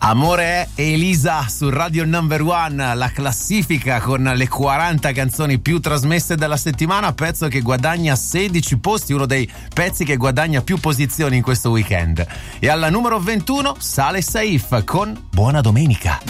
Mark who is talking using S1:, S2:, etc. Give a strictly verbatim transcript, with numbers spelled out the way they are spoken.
S1: Amore è Elisa su Radio Number One, la classifica con le quaranta canzoni più trasmesse della settimana, pezzo che guadagna sedici posti, uno dei pezzi che guadagna più posizioni in questo weekend. E alla numero ventuno sale Saif con Buona Domenica.